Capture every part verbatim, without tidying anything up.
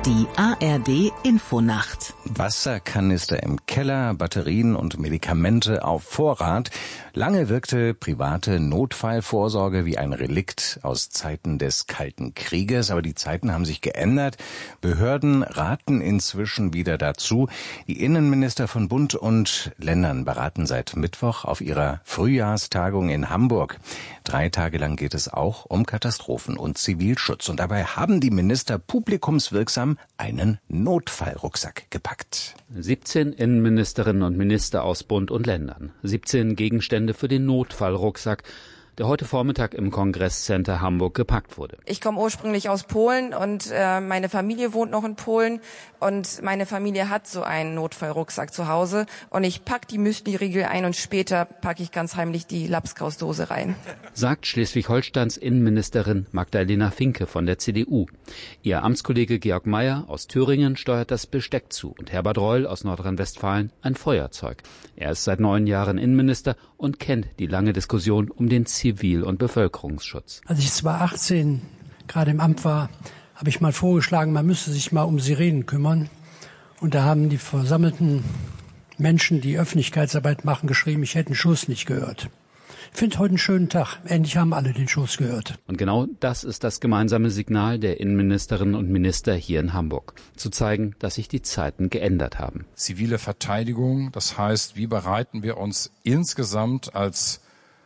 Die A R D-Infonacht. Wasserkanister im Keller, Batterien und Medikamente auf Vorrat. Lange wirkte private Notfallvorsorge wie ein Relikt aus Zeiten des Kalten Krieges. Aber die Zeiten haben sich geändert. Behörden raten inzwischen wieder dazu. Die Innenminister von Bund und Ländern beraten seit Mittwoch auf ihrer Frühjahrstagung in Hamburg. Drei Tage lang geht es auch um Katastrophen und Zivilschutz. Und dabei haben die Minister publikumswirksam einen Notfallrucksack gepackt. siebzehn Innenministerinnen und Minister aus Bund und Ländern. siebzehn Gegenstände für den Notfallrucksack, der heute Vormittag im Kongresscenter Hamburg gepackt wurde. Ich komme ursprünglich aus Polen und äh, meine Familie wohnt noch in Polen und meine Familie hat so einen Notfallrucksack zu Hause und ich pack die Müsli-Riegel ein und später packe ich ganz heimlich die Lapskausdose rein. Sagt Schleswig-Holsteins Innenministerin Magdalena Finke von der C D U. Ihr Amtskollege Georg Mayer aus Thüringen steuert das Besteck zu und Herbert Reul aus Nordrhein-Westfalen ein Feuerzeug. Er ist seit neun Jahren Innenminister und kennt die lange Diskussion um den Zivil- und Bevölkerungsschutz. Als ich zweitausendachtzehn gerade im Amt war, habe ich mal vorgeschlagen, man müsste sich mal um Sirenen kümmern. Und da haben die versammelten Menschen, die Öffentlichkeitsarbeit machen, geschrieben, ich hätte den Schuss nicht gehört. Ich finde heute einen schönen Tag. Endlich haben alle den Schuss gehört. Und genau das ist das gemeinsame Signal der Innenministerinnen und Minister hier in Hamburg. Zu zeigen, dass sich die Zeiten geändert haben. Zivile Verteidigung, das heißt, wie bereiten wir uns insgesamt als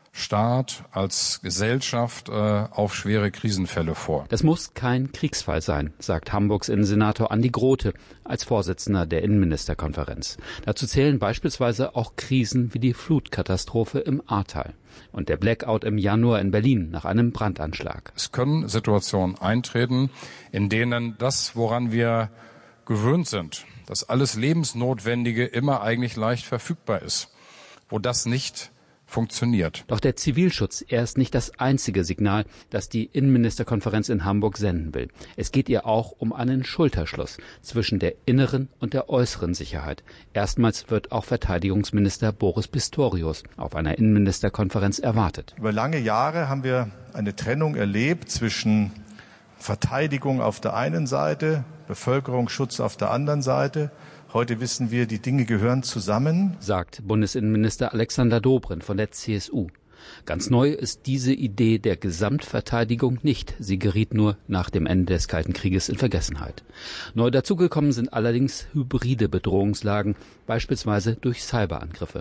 Staat, als Gesellschaft äh, auf schwere Krisenfälle vor. Das muss kein Kriegsfall sein, sagt Hamburgs Innensenator Andi Grote als Vorsitzender der Innenministerkonferenz. Dazu zählen beispielsweise auch Krisen wie die Flutkatastrophe im Ahrtal und der Blackout im Januar in Berlin nach einem Brandanschlag. Es können Situationen eintreten, in denen das, woran wir gewöhnt sind, dass alles Lebensnotwendige immer eigentlich leicht verfügbar ist, wo das nicht funktioniert. Doch der Zivilschutz, er ist nicht das einzige Signal, das die Innenministerkonferenz in Hamburg senden will. Es geht ihr auch um einen Schulterschluss zwischen der inneren und der äußeren Sicherheit. Erstmals wird auch Verteidigungsminister Boris Pistorius auf einer Innenministerkonferenz erwartet. Über lange Jahre haben wir eine Trennung erlebt zwischen Verteidigung auf der einen Seite, Bevölkerungsschutz auf der anderen Seite. Heute wissen wir, die Dinge gehören zusammen, sagt Bundesinnenminister Alexander Dobrindt von der C S U. Ganz neu ist diese Idee der Gesamtverteidigung nicht. Sie geriet nur nach dem Ende des Kalten Krieges in Vergessenheit. Neu dazugekommen sind allerdings hybride Bedrohungslagen, beispielsweise durch Cyberangriffe.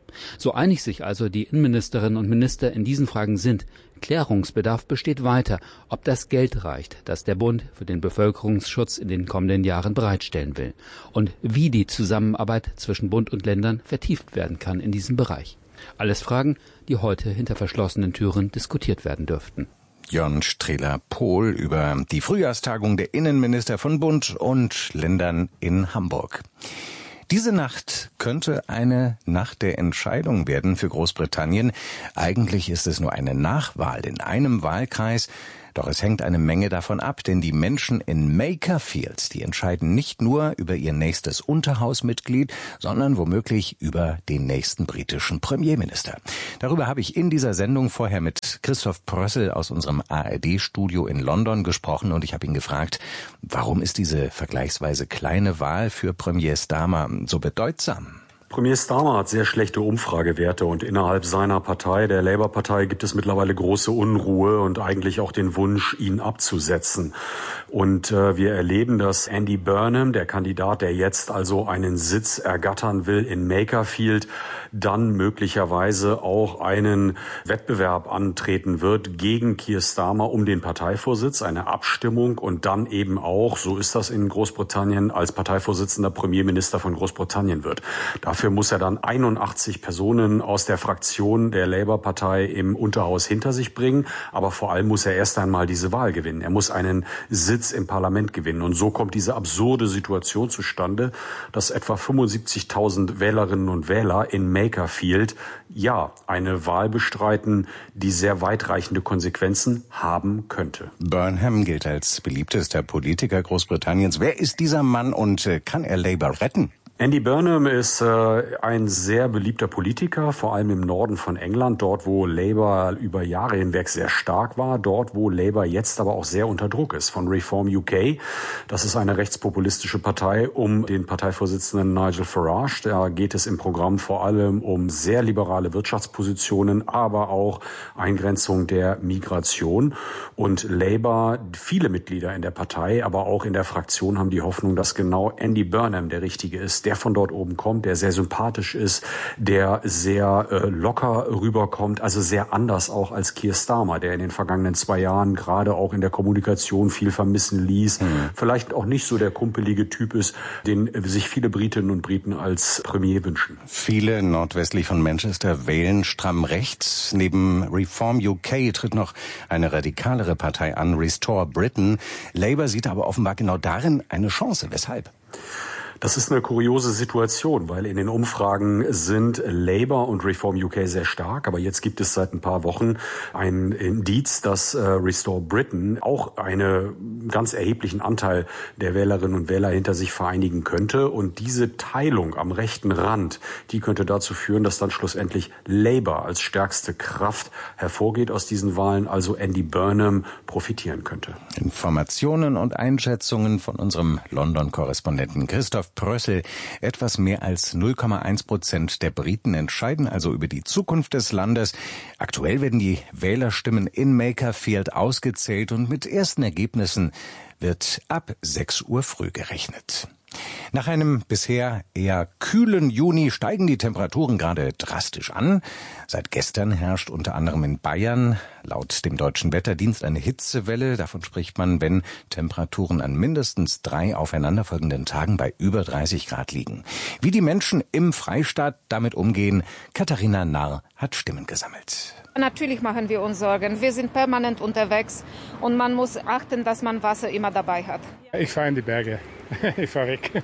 So einig sich also die Innenministerinnen und Minister in diesen Fragen sind, Klärungsbedarf besteht weiter, ob das Geld reicht, das der Bund für den Bevölkerungsschutz in den kommenden Jahren bereitstellen will und wie die Zusammenarbeit zwischen Bund und Ländern vertieft werden kann in diesem Bereich. Alles Fragen, die heute hinter verschlossenen Türen diskutiert werden dürften. Jon Strehler-Pohl über die Frühjahrstagung der Innenminister von Bund und Ländern in Hamburg. Diese Nacht könnte eine Nacht der Entscheidung werden für Großbritannien. Eigentlich ist es nur eine Nachwahl in einem Wahlkreis. Doch es hängt eine Menge davon ab, denn die Menschen in Makerfield, die entscheiden nicht nur über ihr nächstes Unterhausmitglied, sondern womöglich über den nächsten britischen Premierminister. Darüber habe ich in dieser Sendung vorher mit Christoph Prössel aus unserem A R D-Studio in London gesprochen und ich habe ihn gefragt, warum ist diese vergleichsweise kleine Wahl für Premier Starmer so bedeutsam? Premier Starmer hat sehr schlechte Umfragewerte und innerhalb seiner Partei, der Labour-Partei, gibt es mittlerweile große Unruhe und eigentlich auch den Wunsch, ihn abzusetzen. Und äh, wir erleben, dass Andy Burnham, der Kandidat, der jetzt also einen Sitz ergattern will in Makerfield, dann möglicherweise auch einen Wettbewerb antreten wird gegen Keir Starmer um den Parteivorsitz, eine Abstimmung und dann eben auch, so ist das in Großbritannien, als Parteivorsitzender Premierminister von Großbritannien wird. Dafür muss er dann einundachtzig Personen aus der Fraktion der Labour-Partei im Unterhaus hinter sich bringen. Aber vor allem muss er erst einmal diese Wahl gewinnen. Er muss einen Sitz im Parlament gewinnen. Und so kommt diese absurde Situation zustande, dass etwa fünfundsiebzigtausend Wählerinnen und Wähler in Makerfield ja eine Wahl bestreiten, die sehr weitreichende Konsequenzen haben könnte. Burnham gilt als beliebtester Politiker Großbritanniens. Wer ist dieser Mann und kann er Labour retten? Andy Burnham ist äh, ein sehr beliebter Politiker, vor allem im Norden von England, dort wo Labour über Jahre hinweg sehr stark war, dort wo Labour jetzt aber auch sehr unter Druck ist von Reform U K. Das ist eine rechtspopulistische Partei um den Parteivorsitzenden Nigel Farage. Da geht es im Programm vor allem um sehr liberale Wirtschaftspositionen, aber auch Eingrenzung der Migration. Und Labour, viele Mitglieder in der Partei, aber auch in der Fraktion haben die Hoffnung, dass genau Andy Burnham der Richtige ist, der von dort oben kommt, der sehr sympathisch ist, der sehr äh, locker rüberkommt, also sehr anders auch als Keir Starmer, der in den vergangenen zwei Jahren gerade auch in der Kommunikation viel vermissen ließ, mhm. vielleicht auch nicht so der kumpelige Typ ist, den sich viele Britinnen und Briten als Premier wünschen. Viele nordwestlich von Manchester wählen stramm rechts. Neben Reform U K tritt noch eine radikalere Partei an, Restore Britain. Labour sieht aber offenbar genau darin eine Chance. Weshalb? Das ist eine kuriose Situation, weil in den Umfragen sind Labour und Reform U K sehr stark, aber jetzt gibt es seit ein paar Wochen ein Indiz, dass äh, Restore Britain auch einen ganz erheblichen Anteil der Wählerinnen und Wähler hinter sich vereinigen könnte. Und diese Teilung am rechten Rand, die könnte dazu führen, dass dann schlussendlich Labour als stärkste Kraft hervorgeht aus diesen Wahlen, also Andy Burnham profitieren könnte. Informationen und Einschätzungen von unserem London-Korrespondenten Christoph Prössel. Etwas mehr als null Komma eins Prozent der Briten entscheiden also über die Zukunft des Landes. Aktuell werden die Wählerstimmen in Makerfield ausgezählt und mit ersten Ergebnissen wird ab sechs Uhr früh gerechnet. Nach einem bisher eher kühlen Juni steigen die Temperaturen gerade drastisch an. Seit gestern herrscht unter anderem in Bayern laut dem Deutschen Wetterdienst eine Hitzewelle. Davon spricht man, wenn Temperaturen an mindestens drei aufeinanderfolgenden Tagen bei über dreißig Grad liegen. Wie die Menschen im Freistaat damit umgehen, Katharina Narr hat Stimmen gesammelt. Natürlich machen wir uns Sorgen. Wir sind permanent unterwegs und man muss achten, dass man Wasser immer dabei hat. Ich fahre in die Berge. Ich fahre weg.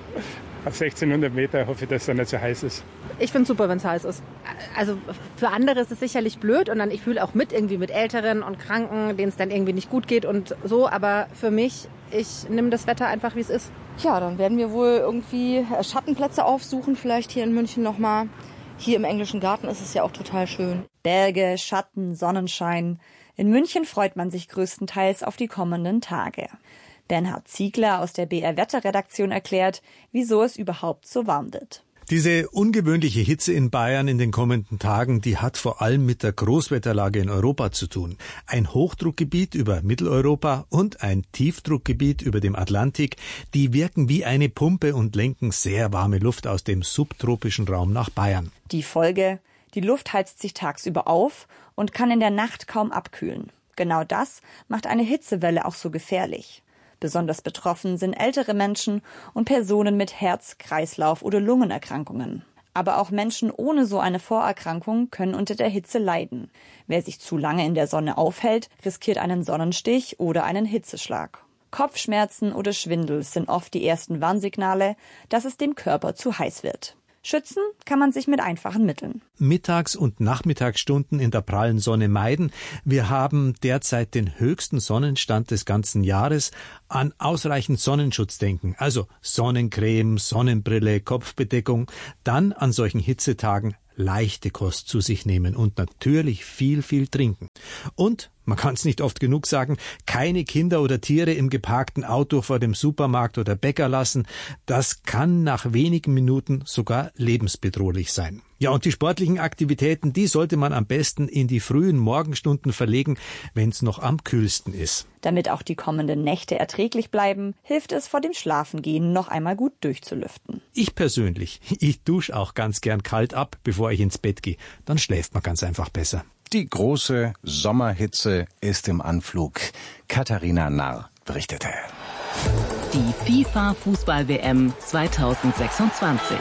Auf sechzehnhundert Meter hoffe ich, dass es dann nicht so heiß ist. Ich finde es super, wenn es heiß ist. Also für andere ist es sicherlich blöd und dann ich fühle auch mit irgendwie mit Älteren und Kranken, denen es dann irgendwie nicht gut geht und so. Aber für mich, ich nehme das Wetter einfach, wie es ist. Ja, dann werden wir wohl irgendwie Schattenplätze aufsuchen, vielleicht hier in München nochmal. Hier im Englischen Garten ist es ja auch total schön. Berge, Schatten, Sonnenschein. In München freut man sich größtenteils auf die kommenden Tage. Bernhard Ziegler aus der B R-Wetterredaktion erklärt, wieso es überhaupt so warm wird. Diese ungewöhnliche Hitze in Bayern in den kommenden Tagen, die hat vor allem mit der Großwetterlage in Europa zu tun. Ein Hochdruckgebiet über Mitteleuropa und ein Tiefdruckgebiet über dem Atlantik, die wirken wie eine Pumpe und lenken sehr warme Luft aus dem subtropischen Raum nach Bayern. Die Folge: Die Luft heizt sich tagsüber auf und kann in der Nacht kaum abkühlen. Genau das macht eine Hitzewelle auch so gefährlich. Besonders betroffen sind ältere Menschen und Personen mit Herz-, Kreislauf- oder Lungenerkrankungen. Aber auch Menschen ohne so eine Vorerkrankung können unter der Hitze leiden. Wer sich zu lange in der Sonne aufhält, riskiert einen Sonnenstich oder einen Hitzeschlag. Kopfschmerzen oder Schwindel sind oft die ersten Warnsignale, dass es dem Körper zu heiß wird. Schützen kann man sich mit einfachen Mitteln. Mittags- und Nachmittagsstunden in der prallen Sonne meiden. Wir haben derzeit den höchsten Sonnenstand des ganzen Jahres. An ausreichend Sonnenschutz denken, also Sonnencreme, Sonnenbrille, Kopfbedeckung. Dann an solchen Hitzetagen leichte Kost zu sich nehmen und natürlich viel, viel trinken. Und, man kann es nicht oft genug sagen, keine Kinder oder Tiere im geparkten Auto vor dem Supermarkt oder Bäcker lassen. Das kann nach wenigen Minuten sogar lebensbedrohlich sein. Ja, und die sportlichen Aktivitäten, die sollte man am besten in die frühen Morgenstunden verlegen, wenn es noch am kühlsten ist. Damit auch die kommenden Nächte erträglich bleiben, hilft es vor dem Schlafengehen noch einmal gut durchzulüften. Ich persönlich, ich dusche auch ganz gern kalt ab, bevor ich ins Bett gehe. Dann schläft man ganz einfach besser. Die große Sommerhitze ist im Anflug. Katharina Narr berichtete. Die FIFA-Fußball-W M zweitausendsechsundzwanzig.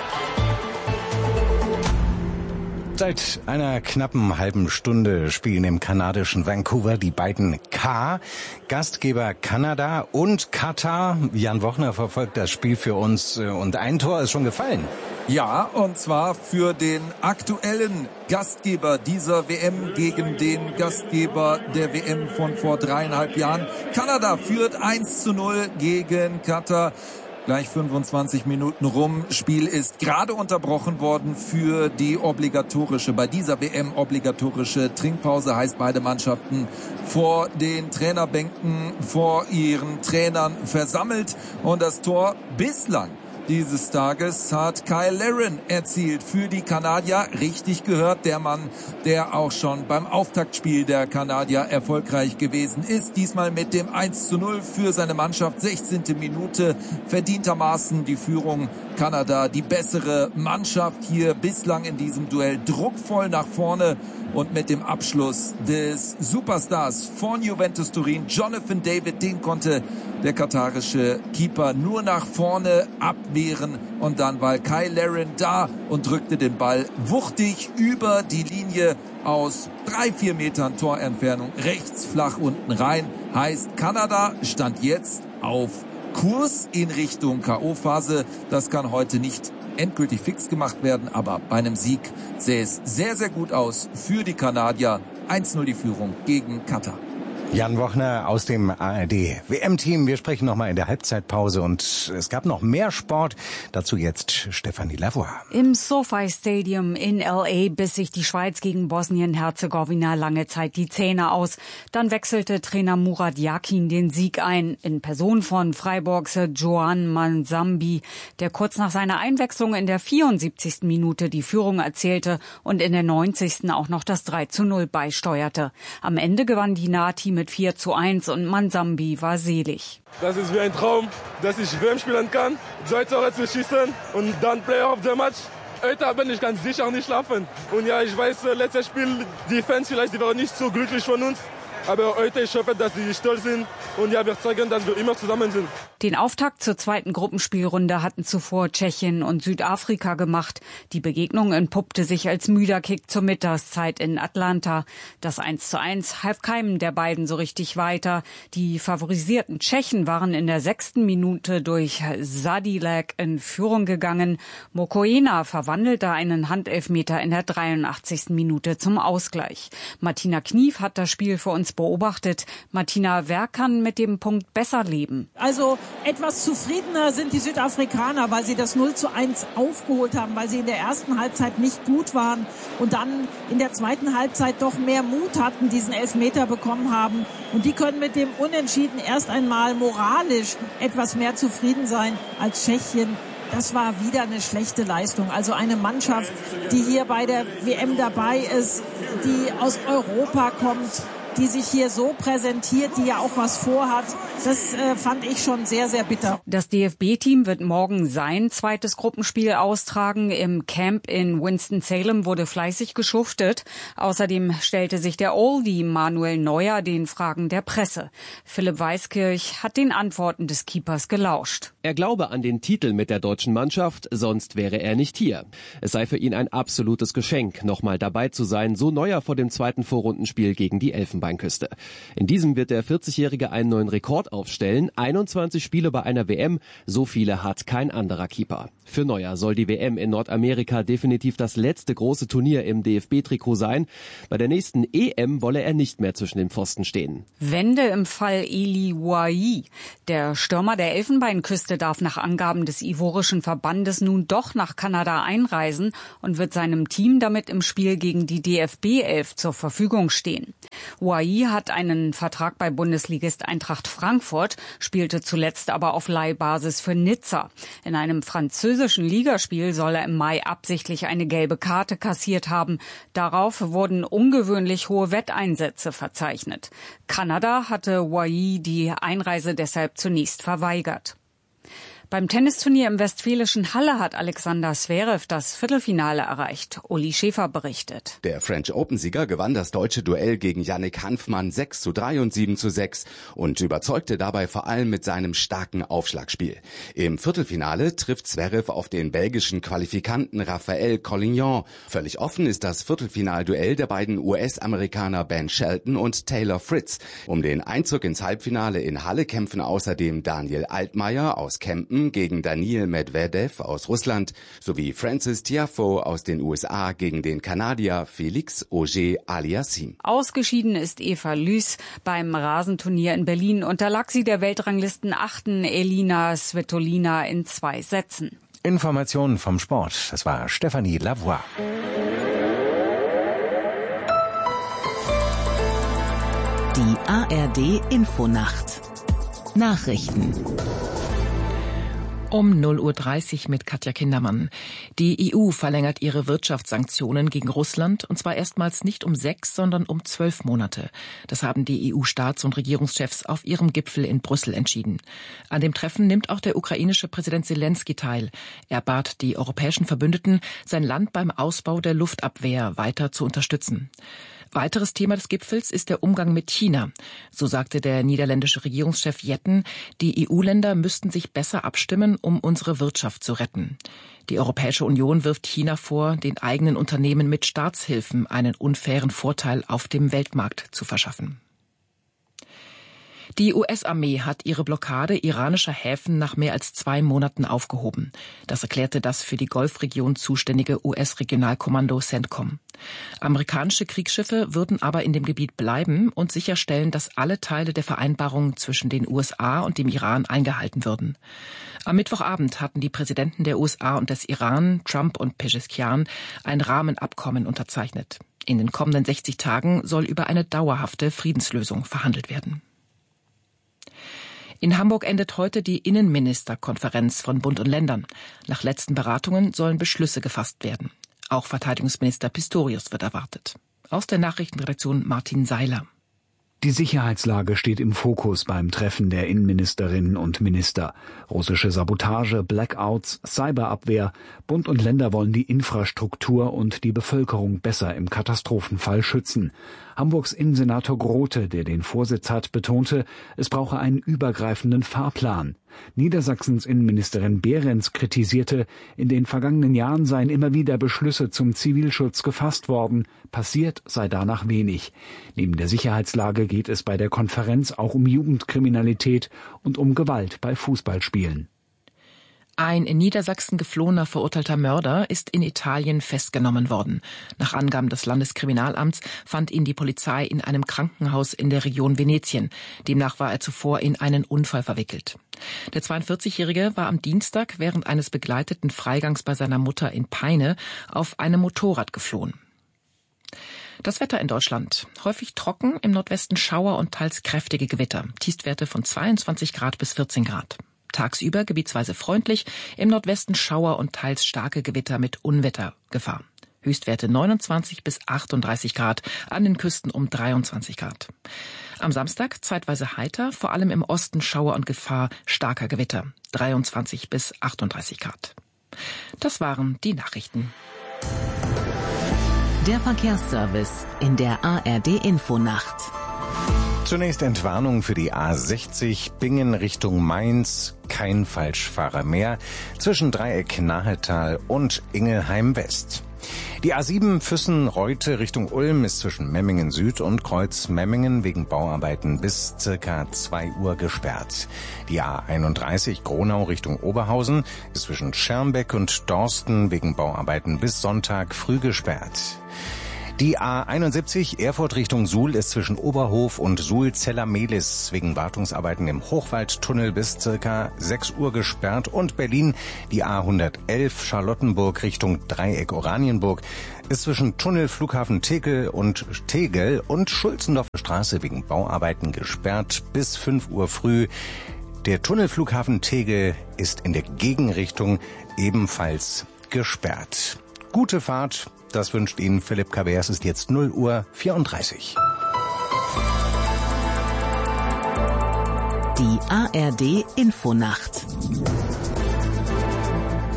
Seit einer knappen halben Stunde spielen im kanadischen Vancouver die beiden K, Gastgeber Kanada und Katar. Jan Wochner verfolgt das Spiel für uns und ein Tor ist schon gefallen. Ja, und zwar für den aktuellen Gastgeber dieser W M gegen den Gastgeber der W M von vor dreieinhalb Jahren. Kanada führt eins zu null gegen Katar. Gleich fünfundzwanzig Minuten rum. Spiel ist gerade unterbrochen worden für die obligatorische, bei dieser W M obligatorische Trinkpause. Heißt, beide Mannschaften vor den Trainerbänken, vor ihren Trainern versammelt. Und das Tor bislang dieses Tages hat Kyle Larin erzielt für die Kanadier. Richtig gehört, der Mann, der auch schon beim Auftaktspiel der Kanadier erfolgreich gewesen ist. Diesmal mit dem eins zu null für seine Mannschaft. sechzehnte Minute, verdientermaßen die Führung. Kanada, die bessere Mannschaft hier bislang in diesem Duell. Druckvoll nach vorne und mit dem Abschluss des Superstars von Juventus Turin, Jonathan David, den konnte der katarische Keeper nur nach vorne abwehren. Und dann war Kyle Larin da und drückte den Ball wuchtig über die Linie aus drei, vier Metern Torentfernung rechts flach unten rein. Heißt, Kanada stand jetzt auf Kurs in Richtung K O-Phase. Das kann heute nicht endgültig fix gemacht werden, aber bei einem Sieg sähe es sehr, sehr gut aus für die Kanadier. eins null die Führung gegen Katar. Jan Wochner aus dem A R D-W M-Team. Wir sprechen nochmal in der Halbzeitpause und es gab noch mehr Sport. Dazu jetzt Stefanie Lavoie. Im SoFi Stadium in L A biss sich die Schweiz gegen Bosnien-Herzegowina lange Zeit die Zähne aus. Dann wechselte Trainer Murat Yakin den Sieg ein, in Person von Freiburgs Joan Manzambi, der kurz nach seiner Einwechslung in der vierundsiebzigsten Minute die Führung erzählte und in der neunzigsten auch noch das drei zu null beisteuerte. Am Ende gewann die Nati mit vier zu eins und Manzambi war selig. Das ist wie ein Traum, dass ich W M spielen kann, zwei Tore zu schießen und dann Player of the Match. Heute bin ich ganz sicher nicht schlafen. Und ja, ich weiß, letztes Spiel, die Fans vielleicht, die waren nicht so glücklich von uns. Aber heute, ich hoffe, dass sie stolz sind und ja, wir zeigen, dass wir immer zusammen sind. Den Auftakt zur zweiten Gruppenspielrunde hatten zuvor Tschechien und Südafrika gemacht. Die Begegnung entpuppte sich als müder Kick zur Mittagszeit in Atlanta. Das eins zu eins half keinem der beiden so richtig weiter. Die favorisierten Tschechen waren in der sechsten Minute durch Sadilek in Führung gegangen. Mokoena verwandelte einen Handelfmeter in der dreiundachtzigsten Minute zum Ausgleich. Martina Knief hat das Spiel für uns beobachtet. Martina, wer kann mit dem Punkt besser leben? Also etwas zufriedener sind die Südafrikaner, weil sie das null zu eins aufgeholt haben, weil sie in der ersten Halbzeit nicht gut waren und dann in der zweiten Halbzeit doch mehr Mut hatten, diesen Elfmeter bekommen haben. Und die können mit dem Unentschieden erst einmal moralisch etwas mehr zufrieden sein als Tschechien. Das war wieder eine schlechte Leistung. Also eine Mannschaft, die hier bei der W M dabei ist, die aus Europa kommt, die sich hier so präsentiert, die ja auch was vorhat. Das äh, fand ich schon sehr, sehr bitter. Das D F B-Team wird morgen sein zweites Gruppenspiel austragen. Im Camp in Winston-Salem wurde fleißig geschuftet. Außerdem stellte sich der Oldie Manuel Neuer den Fragen der Presse. Philipp Weiskirch hat den Antworten des Keepers gelauscht. Er glaube an den Titel mit der deutschen Mannschaft, sonst wäre er nicht hier. Es sei für ihn ein absolutes Geschenk, nochmal dabei zu sein, so Neuer vor dem zweiten Vorrundenspiel gegen die Elfenbeinküste. In diesem wird der vierzigjährige einen neuen Rekord aufstellen. einundzwanzig Spiele bei einer W M, so viele hat kein anderer Keeper. Für Neuer soll die W M in Nordamerika definitiv das letzte große Turnier im D F B-Trikot sein. Bei der nächsten E M wolle er nicht mehr zwischen den Pfosten stehen. Wende im Fall Eli Wahi. Der Stürmer der Elfenbeinküste darf nach Angaben des ivorischen Verbandes nun doch nach Kanada einreisen und wird seinem Team damit im Spiel gegen die D F B elf zur Verfügung stehen. Wahi hat einen Vertrag bei Bundesligist Eintracht Frankfurt, spielte zuletzt aber auf Leihbasis für Nizza. In einem französischen Ligaspiel soll er im Mai absichtlich eine gelbe Karte kassiert haben. Darauf wurden ungewöhnlich hohe Wetteinsätze verzeichnet. Kanada hatte Wahi die Einreise deshalb zunächst verweigert. Beim Tennisturnier im westfälischen Halle hat Alexander Zverev das Viertelfinale erreicht. Uli Schäfer berichtet. Der French Open-Sieger gewann das deutsche Duell gegen Yannick Hanfmann sechs zu drei und sieben zu sechs und überzeugte dabei vor allem mit seinem starken Aufschlagspiel. Im Viertelfinale trifft Zverev auf den belgischen Qualifikanten Raphael Collignon. Völlig offen ist das Viertelfinalduell der beiden U S-Amerikaner Ben Shelton und Taylor Fritz. Um den Einzug ins Halbfinale in Halle kämpfen außerdem Daniel Altmaier aus Kempen Open gegen Daniil Medvedev aus Russland sowie Frances Tiafoe aus den U S A gegen den Kanadier Felix Auger-Aliassime. Ausgeschieden ist Eva Lys. Beim Rasenturnier in Berlin unterlag sie der Weltranglistenachten Elina Svitolina in zwei Sätzen. Informationen vom Sport. Das war Stefanie Lavoie. Die A R D Infonacht. Nachrichten. Um null Uhr dreißig mit Katja Kindermann. Die E U verlängert ihre Wirtschaftssanktionen gegen Russland, und zwar erstmals nicht um sechs, sondern um zwölf Monate. Das haben die E U-Staats- und Regierungschefs auf ihrem Gipfel in Brüssel entschieden. An dem Treffen nimmt auch der ukrainische Präsident Selenskyj teil. Er bat die europäischen Verbündeten, sein Land beim Ausbau der Luftabwehr weiter zu unterstützen. Weiteres Thema des Gipfels ist der Umgang mit China. So sagte der niederländische Regierungschef Jetten, die E U-Länder müssten sich besser abstimmen, um unsere Wirtschaft zu retten. Die Europäische Union wirft China vor, den eigenen Unternehmen mit Staatshilfen einen unfairen Vorteil auf dem Weltmarkt zu verschaffen. Die U S-Armee hat ihre Blockade iranischer Häfen nach mehr als zwei Monaten aufgehoben. Das erklärte das für die Golfregion zuständige U S-Regionalkommando CENTCOM. Amerikanische Kriegsschiffe würden aber in dem Gebiet bleiben und sicherstellen, dass alle Teile der Vereinbarung zwischen den U S A und dem Iran eingehalten würden. Am Mittwochabend hatten die Präsidenten der U S A und des Iran, Trump und Pezeshkian, ein Rahmenabkommen unterzeichnet. In den kommenden sechzig Tagen soll über eine dauerhafte Friedenslösung verhandelt werden. In Hamburg endet heute die Innenministerkonferenz von Bund und Ländern. Nach letzten Beratungen sollen Beschlüsse gefasst werden. Auch Verteidigungsminister Pistorius wird erwartet. Aus der Nachrichtenredaktion Martin Seiler. Die Sicherheitslage steht im Fokus beim Treffen der Innenministerinnen und Minister. Russische Sabotage, Blackouts, Cyberabwehr. Bund und Länder wollen die Infrastruktur und die Bevölkerung besser im Katastrophenfall schützen. Hamburgs Innensenator Grote, der den Vorsitz hat, betonte, es brauche einen übergreifenden Fahrplan. Niedersachsens Innenministerin Behrens kritisierte, in den vergangenen Jahren seien immer wieder Beschlüsse zum Zivilschutz gefasst worden, passiert sei danach wenig. Neben der Sicherheitslage geht es bei der Konferenz auch um Jugendkriminalität und um Gewalt bei Fußballspielen. Ein in Niedersachsen geflohener verurteilter Mörder ist in Italien festgenommen worden. Nach Angaben des Landeskriminalamts fand ihn die Polizei in einem Krankenhaus in der Region Venetien. Demnach war er zuvor in einen Unfall verwickelt. Der zweiundvierzigjährige war am Dienstag während eines begleiteten Freigangs bei seiner Mutter in Peine auf einem Motorrad geflohen. Das Wetter in Deutschland. Häufig trocken, im Nordwesten Schauer und teils kräftige Gewitter. Tiefstwerte von zweiundzwanzig Grad bis vierzehn Grad. Tagsüber gebietsweise freundlich, im Nordwesten Schauer und teils starke Gewitter mit Unwettergefahr. Höchstwerte neunundzwanzig bis achtunddreißig Grad, an den Küsten um dreiundzwanzig Grad. Am Samstag zeitweise heiter, vor allem im Osten Schauer und Gefahr starker Gewitter, dreiundzwanzig bis achtunddreißig Grad. Das waren die Nachrichten. Der Verkehrsservice in der A R D Infonacht. Zunächst Entwarnung für die A sechzig Bingen Richtung Mainz. Kein Falschfahrer mehr zwischen Dreieck Nahetal und Ingelheim West. Die A sieben Füssen-Reute Richtung Ulm ist zwischen Memmingen Süd und Kreuz Memmingen wegen Bauarbeiten bis circa zwei Uhr gesperrt. Die A einunddreißig Gronau Richtung Oberhausen ist zwischen Schermbeck und Dorsten wegen Bauarbeiten bis Sonntag früh gesperrt. Die A einundsiebzig Erfurt Richtung Suhl ist zwischen Oberhof und Suhl-Zeller-Mehlis wegen Wartungsarbeiten im Hochwaldtunnel bis circa sechs Uhr gesperrt. Und Berlin, die A hundertelf Charlottenburg Richtung Dreieck Oranienburg ist zwischen Tunnel Flughafen Tegel und Tegel und Schulzendorfer Straße wegen Bauarbeiten gesperrt bis fünf Uhr früh. Der Tunnelflughafen Tegel ist in der Gegenrichtung ebenfalls gesperrt. Gute Fahrt. Das wünscht Ihnen Philipp K W. Es ist jetzt null Uhr vierunddreißig. Die A R D Infonacht.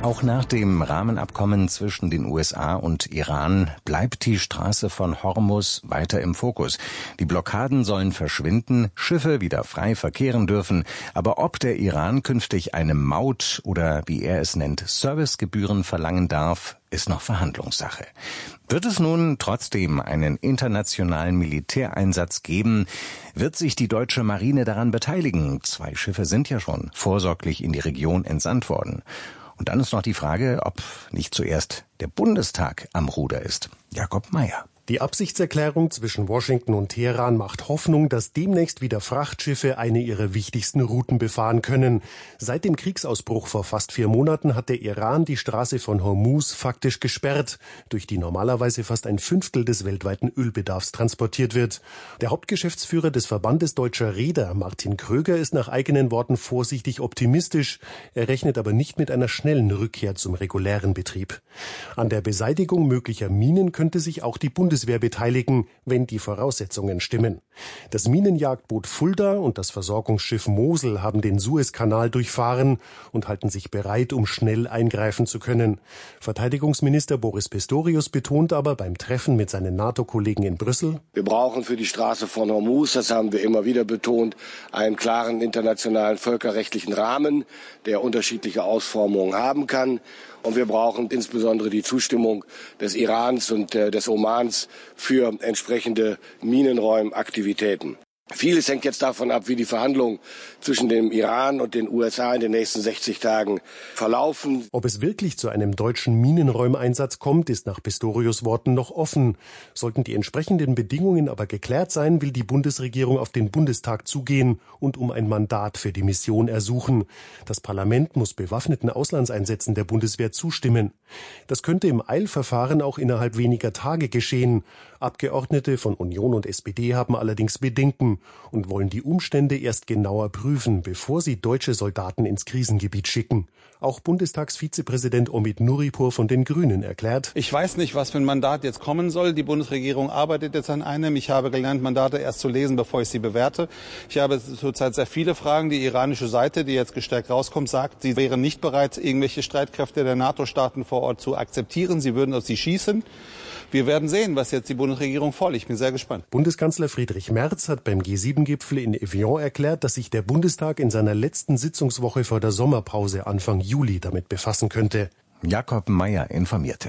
Auch nach dem Rahmenabkommen zwischen den U S A und Iran bleibt die Straße von Hormuz weiter im Fokus. Die Blockaden sollen verschwinden, Schiffe wieder frei verkehren dürfen. Aber ob der Iran künftig eine Maut oder, wie er es nennt, Servicegebühren verlangen darf, ist noch Verhandlungssache. Wird es nun trotzdem einen internationalen Militäreinsatz geben? Wird sich die deutsche Marine daran beteiligen? Zwei Schiffe sind ja schon vorsorglich in die Region entsandt worden. Und dann ist noch die Frage, ob nicht zuerst der Bundestag am Ruder ist. Jakob Mayer. Die Absichtserklärung zwischen Washington und Teheran macht Hoffnung, dass demnächst wieder Frachtschiffe eine ihrer wichtigsten Routen befahren können. Seit dem Kriegsausbruch vor fast vier Monaten hat der Iran die Straße von Hormuz faktisch gesperrt, durch die normalerweise fast ein Fünftel des weltweiten Ölbedarfs transportiert wird. Der Hauptgeschäftsführer des Verbandes Deutscher Reeder, Martin Kröger, ist nach eigenen Worten vorsichtig optimistisch. Er rechnet aber nicht mit einer schnellen Rückkehr zum regulären Betrieb. An der Beseitigung möglicher Minen könnte sich auch die Bundeswehr Bundeswehr beteiligen, wenn die Voraussetzungen stimmen. Das Minenjagdboot Fulda und das Versorgungsschiff Mosel haben den Suezkanal durchfahren und halten sich bereit, um schnell eingreifen zu können. Verteidigungsminister Boris Pistorius betont aber beim Treffen mit seinen NATO-Kollegen in Brüssel: Wir brauchen für die Straße von Hormuz, das haben wir immer wieder betont, einen klaren internationalen völkerrechtlichen Rahmen, der unterschiedliche Ausformungen haben kann. Und wir brauchen insbesondere die Zustimmung des Irans und äh, des Omans für entsprechende Minenräumaktivitäten. Vieles hängt jetzt davon ab, wie die Verhandlungen zwischen dem Iran und den U S A in den nächsten sechzig Tagen verlaufen. Ob es wirklich zu einem deutschen Minenräumeinsatz kommt, ist nach Pistorius Worten noch offen. Sollten die entsprechenden Bedingungen aber geklärt sein, will die Bundesregierung auf den Bundestag zugehen und um ein Mandat für die Mission ersuchen. Das Parlament muss bewaffneten Auslandseinsätzen der Bundeswehr zustimmen. Das könnte im Eilverfahren auch innerhalb weniger Tage geschehen. Abgeordnete von Union und S P D haben allerdings Bedenken und wollen die Umstände erst genauer prüfen, bevor sie deutsche Soldaten ins Krisengebiet schicken. Auch Bundestagsvizepräsident Omid Nuripur von den Grünen erklärt: Ich weiß nicht, was für ein Mandat jetzt kommen soll. Die Bundesregierung arbeitet jetzt an einem. Ich habe gelernt, Mandate erst zu lesen, bevor ich sie bewerte. Ich habe zurzeit sehr viele Fragen. Die iranische Seite, die jetzt gestärkt rauskommt, sagt, sie wären nicht bereit, irgendwelche Streitkräfte der NATO-Staaten vor Ort zu akzeptieren. Sie würden auf sie schießen. Wir werden sehen, was jetzt die Bundesregierung vorlegt. Ich bin sehr gespannt. Bundeskanzler Friedrich Merz hat beim G sieben Gipfel in Evian erklärt, dass sich der Bundestag in seiner letzten Sitzungswoche vor der Sommerpause Anfang Juli damit befassen könnte. Jakob Mayer informierte.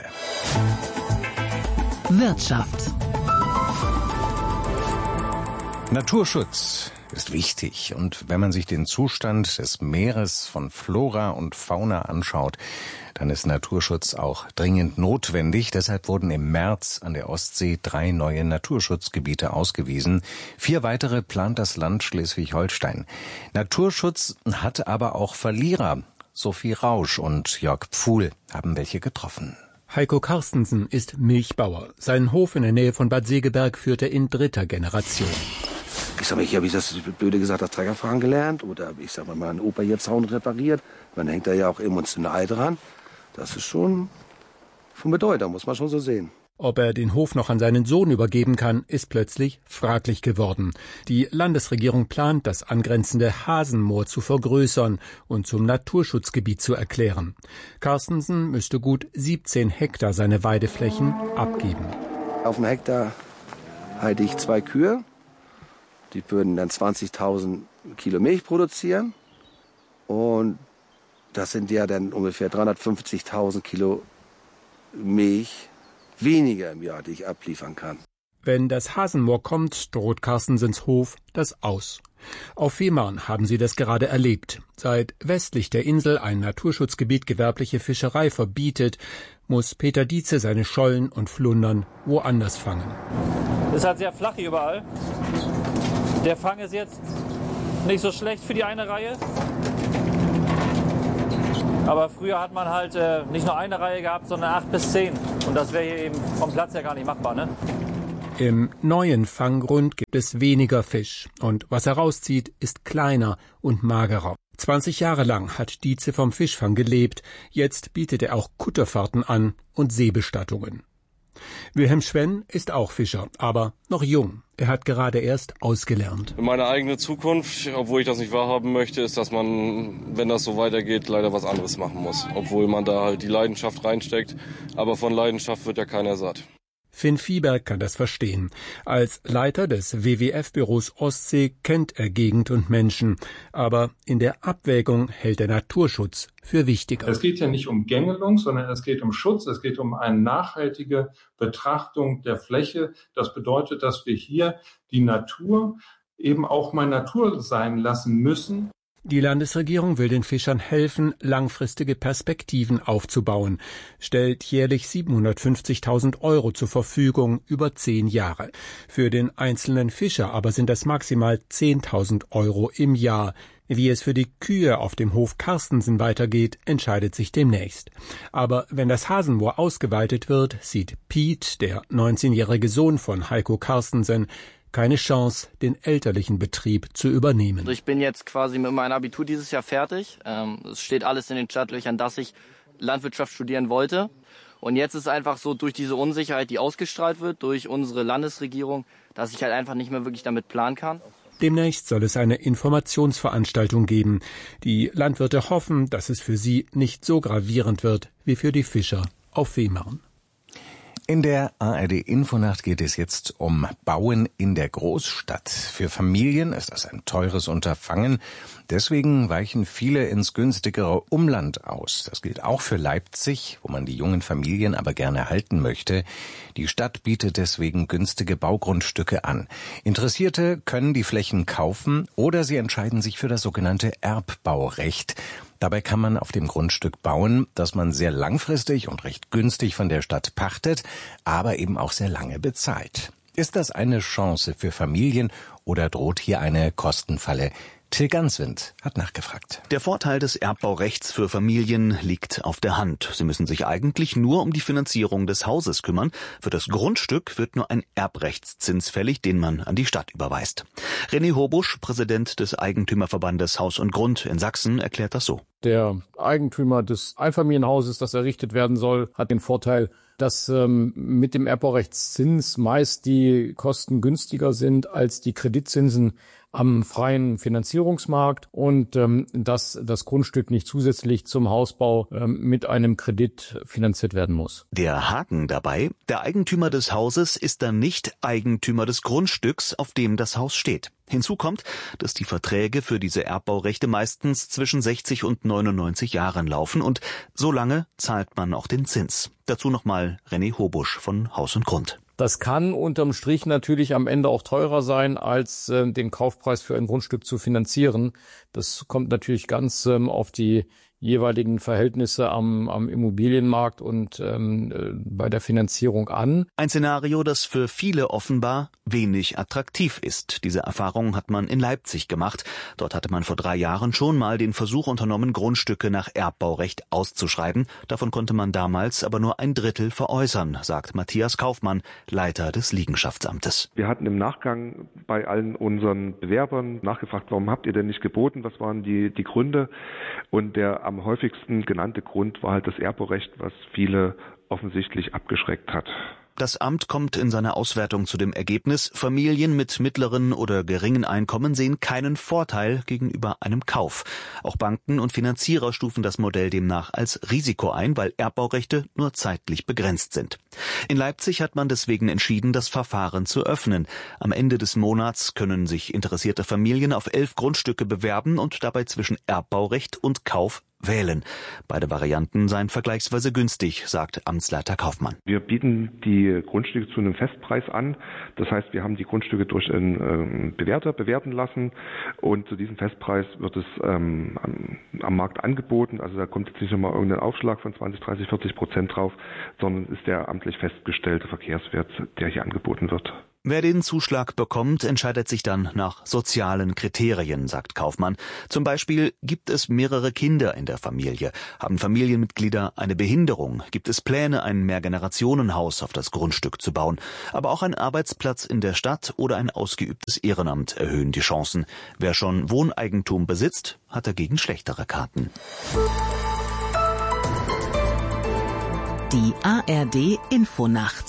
Wirtschaft. Naturschutz ist wichtig, und wenn man sich den Zustand des Meeres von Flora und Fauna anschaut, dann ist Naturschutz auch dringend notwendig. Deshalb wurden im März an der Ostsee drei neue Naturschutzgebiete ausgewiesen. Vier weitere plant das Land Schleswig-Holstein. Naturschutz hat aber auch Verlierer. Sophie Rausch und Jörg Pfuhl haben welche getroffen. Heiko Carstensen ist Milchbauer. Seinen Hof in der Nähe von Bad Segeberg führt er in dritter Generation. Ich sag mal, ich habe das blöde gesagt, das Treckerfahren gelernt, oder ich sag mal, mein Opa hier Zaun repariert. Man hängt da ja auch emotional dran. Das ist schon von Bedeutung, muss man schon so sehen. Ob er den Hof noch an seinen Sohn übergeben kann, ist plötzlich fraglich geworden. Die Landesregierung plant, das angrenzende Hasenmoor zu vergrößern und zum Naturschutzgebiet zu erklären. Carstensen müsste gut siebzehn Hektar seine Weideflächen abgeben. Auf einem Hektar halte ich zwei Kühe. Die würden dann zwanzigtausend Kilo Milch produzieren. Und das sind ja dann ungefähr dreihundertfünfzigtausend Kilo Milch weniger im Jahr, die ich abliefern kann. Wenn das Hasenmoor kommt, droht Carstensens Hof das Aus. Auf Fehmarn haben sie das gerade erlebt. Seit westlich der Insel ein Naturschutzgebiet gewerbliche Fischerei verbietet, muss Peter Dietze seine Schollen und Flundern woanders fangen. Es ist halt sehr flach hier überall. Der Fang ist jetzt nicht so schlecht für die eine Reihe. Aber früher hat man halt äh, nicht nur eine Reihe gehabt, sondern acht bis zehn. Und das wäre hier eben vom Platz her gar nicht machbar, ne? Im neuen Fanggrund gibt es weniger Fisch. Und was herauszieht, ist kleiner und magerer. zwanzig Jahre lang hat Dietze vom Fischfang gelebt. Jetzt bietet er auch Kutterfahrten an und Seebestattungen. Wilhelm Schwenn ist auch Fischer, aber noch jung. Er hat gerade erst ausgelernt. Meine eigene Zukunft, obwohl ich das nicht wahrhaben möchte, ist, dass man, wenn das so weitergeht, leider was anderes machen muss. Obwohl man da halt die Leidenschaft reinsteckt. Aber von Leidenschaft wird ja keiner satt. Finn Fieberg kann das verstehen. Als Leiter des W W F-Büros Ostsee kennt er Gegend und Menschen. Aber in der Abwägung hält der Naturschutz für wichtiger. Es geht ja nicht um Gängelung, sondern es geht um Schutz. Es geht um eine nachhaltige Betrachtung der Fläche. Das bedeutet, dass wir hier die Natur eben auch mal Natur sein lassen müssen. Die Landesregierung will den Fischern helfen, langfristige Perspektiven aufzubauen, stellt jährlich siebenhundertfünfzigtausend Euro zur Verfügung über zehn Jahre. Für den einzelnen Fischer aber sind das maximal zehntausend Euro im Jahr. Wie es für die Kühe auf dem Hof Carstensen weitergeht, entscheidet sich demnächst. Aber wenn das Hasenmoor ausgeweitet wird, sieht Piet, der neunzehnjährige Sohn von Heiko Carstensen, keine Chance, den elterlichen Betrieb zu übernehmen. Also ich bin jetzt quasi mit meinem Abitur dieses Jahr fertig. Ähm, es steht alles in den Startlöchern, dass ich Landwirtschaft studieren wollte. Und jetzt ist einfach so durch diese Unsicherheit, die ausgestrahlt wird durch unsere Landesregierung, dass ich halt einfach nicht mehr wirklich damit planen kann. Demnächst soll es eine Informationsveranstaltung geben. Die Landwirte hoffen, dass es für sie nicht so gravierend wird wie für die Fischer auf Fehmarn. In der A R D-Infonacht geht es jetzt um Bauen in der Großstadt. Für Familien ist das ein teures Unterfangen. Deswegen weichen viele ins günstigere Umland aus. Das gilt auch für Leipzig, wo man die jungen Familien aber gerne halten möchte. Die Stadt bietet deswegen günstige Baugrundstücke an. Interessierte können die Flächen kaufen oder sie entscheiden sich für das sogenannte Erbbaurecht. Dabei kann man auf dem Grundstück bauen, das man sehr langfristig und recht günstig von der Stadt pachtet, aber eben auch sehr lange bezahlt. Ist das eine Chance für Familien oder droht hier eine Kostenfalle? Till Ganswind hat nachgefragt. Der Vorteil des Erbbaurechts für Familien liegt auf der Hand. Sie müssen sich eigentlich nur um die Finanzierung des Hauses kümmern. Für das Grundstück wird nur ein Erbrechtszins fällig, den man an die Stadt überweist. René Hobusch, Präsident des Eigentümerverbandes Haus und Grund in Sachsen, erklärt das so. Der Eigentümer des Einfamilienhauses, das errichtet werden soll, hat den Vorteil, dass ähm, mit dem Erbbaurechtszins meist die Kosten günstiger sind als die Kreditzinsen am freien Finanzierungsmarkt und ähm, dass das Grundstück nicht zusätzlich zum Hausbau ähm, mit einem Kredit finanziert werden muss. Der Haken dabei: Der Eigentümer des Hauses ist dann nicht Eigentümer des Grundstücks, auf dem das Haus steht. Hinzu kommt, dass die Verträge für diese Erbbaurechte meistens zwischen sechzig und neunundneunzig Jahren laufen und so lange zahlt man auch den Zins. Dazu nochmal René Hobusch von Haus und Grund. Das kann unterm Strich natürlich am Ende auch teurer sein, als äh, den Kaufpreis für ein Grundstück zu finanzieren. Das kommt natürlich ganz ähm, auf die jeweiligen Verhältnisse am, am Immobilienmarkt und ähm, äh, bei der Finanzierung an. Ein Szenario, das für viele offenbar wenig attraktiv ist. Diese Erfahrung hat man in Leipzig gemacht. Dort hatte man vor drei Jahren schon mal den Versuch unternommen, Grundstücke nach Erbbaurecht auszuschreiben. Davon konnte man damals aber nur ein Drittel veräußern, sagt Matthias Kaufmann, Leiter des Liegenschaftsamtes. Wir hatten im Nachgang bei allen unseren Bewerbern nachgefragt, warum habt ihr denn nicht geboten? Was waren die, die Gründe? Und der am häufigsten genannte Grund war halt das Erbbaurecht, was viele offensichtlich abgeschreckt hat. Das Amt kommt in seiner Auswertung zu dem Ergebnis, Familien mit mittleren oder geringen Einkommen sehen keinen Vorteil gegenüber einem Kauf. Auch Banken und Finanzierer stufen das Modell demnach als Risiko ein, weil Erbbaurechte nur zeitlich begrenzt sind. In Leipzig hat man deswegen entschieden, das Verfahren zu öffnen. Am Ende des Monats können sich interessierte Familien auf elf Grundstücke bewerben und dabei zwischen Erbbaurecht und Kauf wählen. Beide Varianten seien vergleichsweise günstig, sagt Amtsleiter Kaufmann. Wir bieten die Grundstücke zu einem Festpreis an. Das heißt, wir haben die Grundstücke durch einen ähm, Bewerter bewerten lassen und zu diesem Festpreis wird es ähm, am, am Markt angeboten. Also da kommt jetzt nicht nochmal irgendein Aufschlag von zwanzig, dreißig, vierzig Prozent drauf, sondern ist der amtlich festgestellte Verkehrswert, der hier angeboten wird. Wer den Zuschlag bekommt, entscheidet sich dann nach sozialen Kriterien, sagt Kaufmann. Zum Beispiel, gibt es mehrere Kinder in der Familie? Haben Familienmitglieder eine Behinderung? Gibt es Pläne, ein Mehrgenerationenhaus auf das Grundstück zu bauen? Aber auch ein Arbeitsplatz in der Stadt oder ein ausgeübtes Ehrenamt erhöhen die Chancen. Wer schon Wohneigentum besitzt, hat dagegen schlechtere Karten. Die A R D Infonacht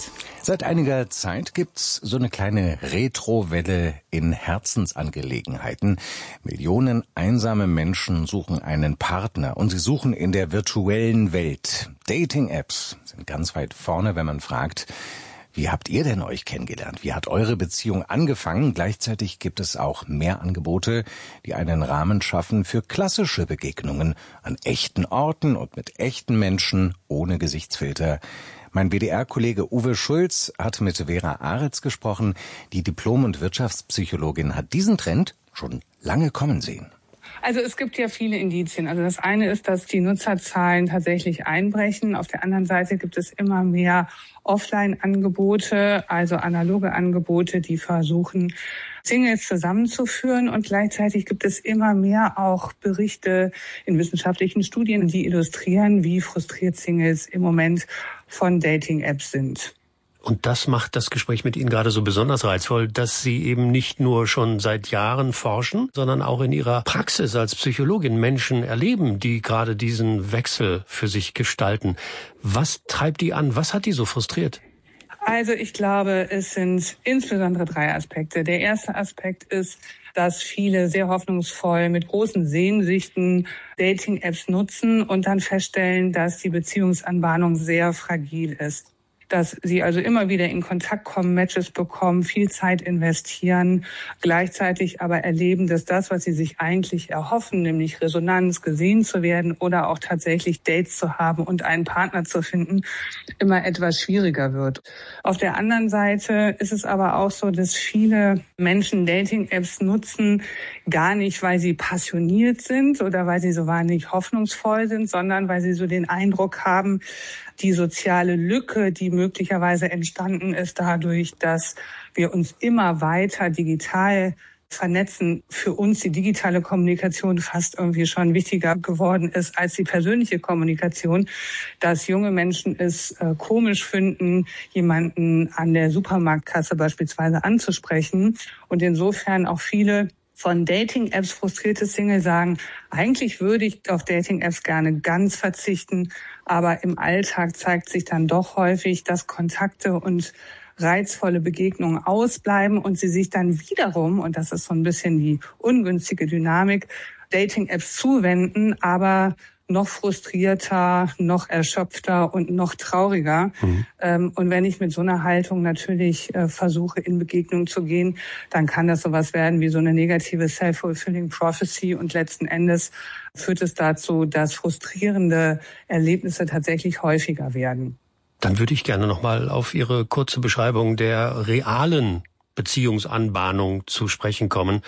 Seit einiger Zeit gibt's so eine kleine Retrowelle in Herzensangelegenheiten. Millionen einsame Menschen suchen einen Partner und sie suchen in der virtuellen Welt. Dating-Apps sind ganz weit vorne, wenn man fragt, wie habt ihr denn euch kennengelernt? Wie hat eure Beziehung angefangen? Gleichzeitig gibt es auch mehr Angebote, die einen Rahmen schaffen für klassische Begegnungen an echten Orten und mit echten Menschen ohne Gesichtsfilter. Mein W D R-Kollege Uwe Schulz hat mit Vera Aretz gesprochen. Die Diplom- und Wirtschaftspsychologin hat diesen Trend schon lange kommen sehen. Also es gibt ja viele Indizien. Also das eine ist, dass die Nutzerzahlen tatsächlich einbrechen. Auf der anderen Seite gibt es immer mehr Offline-Angebote, also analoge Angebote, die versuchen, Singles zusammenzuführen. Und gleichzeitig gibt es immer mehr auch Berichte in wissenschaftlichen Studien, die illustrieren, wie frustriert Singles im Moment von Dating-Apps sind. Und das macht das Gespräch mit Ihnen gerade so besonders reizvoll, dass Sie eben nicht nur schon seit Jahren forschen, sondern auch in Ihrer Praxis als Psychologin Menschen erleben, die gerade diesen Wechsel für sich gestalten. Was treibt die an? Was hat die so frustriert? Also ich glaube, es sind insbesondere drei Aspekte. Der erste Aspekt ist, dass viele sehr hoffnungsvoll mit großen Sehnsüchten Dating-Apps nutzen und dann feststellen, dass die Beziehungsanbahnung sehr fragil ist. Dass sie also immer wieder in Kontakt kommen, Matches bekommen, viel Zeit investieren, gleichzeitig aber erleben, dass das, was sie sich eigentlich erhoffen, nämlich Resonanz, gesehen zu werden oder auch tatsächlich Dates zu haben und einen Partner zu finden, immer etwas schwieriger wird. Auf der anderen Seite ist es aber auch so, dass viele Menschen Dating-Apps nutzen, gar nicht, weil sie passioniert sind oder weil sie so wahnsinnig hoffnungsvoll sind, sondern weil sie so den Eindruck haben, die soziale Lücke, die möglicherweise entstanden ist dadurch, dass wir uns immer weiter digital vernetzen, für uns die digitale Kommunikation fast irgendwie schon wichtiger geworden ist als die persönliche Kommunikation, dass junge Menschen es äh, komisch finden, jemanden an der Supermarktkasse beispielsweise anzusprechen und insofern auch viele von Dating-Apps frustrierte Single sagen, eigentlich würde ich auf Dating-Apps gerne ganz verzichten, aber im Alltag zeigt sich dann doch häufig, dass Kontakte und reizvolle Begegnungen ausbleiben und sie sich dann wiederum, und das ist so ein bisschen die ungünstige Dynamik, Dating-Apps zuwenden, aber noch frustrierter, noch erschöpfter und noch trauriger. Mhm. Ähm, und wenn ich mit so einer Haltung natürlich äh, versuche, in Begegnung zu gehen, dann kann das sowas werden wie so eine negative self-fulfilling prophecy und letzten Endes führt es dazu, dass frustrierende Erlebnisse tatsächlich häufiger werden. Dann würde ich gerne nochmal auf Ihre kurze Beschreibung der realen Beziehungsanbahnung zu sprechen kommen.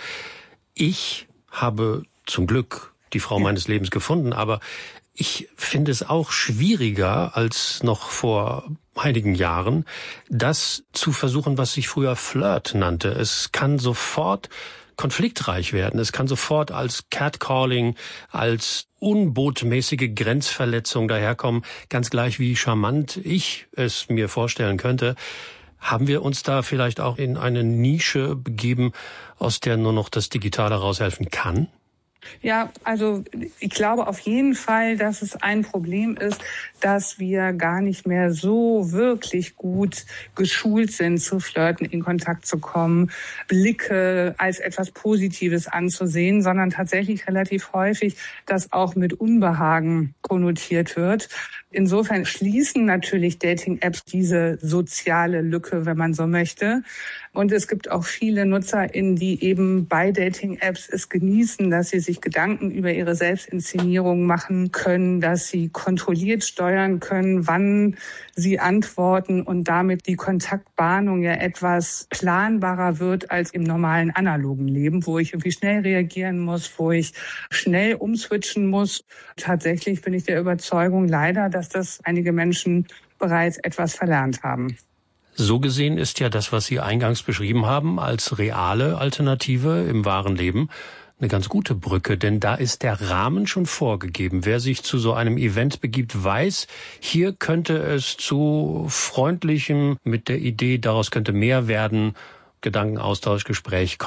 Ich habe zum Glück die Frau meines Lebens gefunden, aber ich finde es auch schwieriger als noch vor einigen Jahren, das zu versuchen, was sich früher Flirt nannte. Es kann sofort konfliktreich werden. Es kann sofort als Catcalling, als unbotmäßige Grenzverletzung daherkommen, ganz gleich wie charmant ich es mir vorstellen könnte. Haben wir uns da vielleicht auch in eine Nische begeben, aus der nur noch das Digitale raushelfen kann? Ja, also ich glaube auf jeden Fall, dass es ein Problem ist, dass wir gar nicht mehr so wirklich gut geschult sind, zu flirten, in Kontakt zu kommen, Blicke als etwas Positives anzusehen, sondern tatsächlich relativ häufig das auch mit Unbehagen konnotiert wird. Insofern schließen natürlich Dating-Apps diese soziale Lücke, wenn man so möchte. Und es gibt auch viele NutzerInnen, die eben bei Dating-Apps es genießen, dass sie sich Gedanken über ihre Selbstinszenierung machen können, dass sie kontrolliert steuern können, wann sie antworten und damit die Kontaktbahnung ja etwas planbarer wird als im normalen analogen Leben, wo ich irgendwie schnell reagieren muss, wo ich schnell umswitchen muss. Tatsächlich bin ich der Überzeugung leider, dass das einige Menschen bereits etwas verlernt haben. So gesehen ist ja das, was Sie eingangs beschrieben haben, als reale Alternative im wahren Leben eine ganz gute Brücke, denn da ist der Rahmen schon vorgegeben. Wer sich zu so einem Event begibt, weiß, hier könnte es zu freundlichem, mit der Idee, daraus könnte mehr werden, Gedankenaustausch, Gespräch kommen.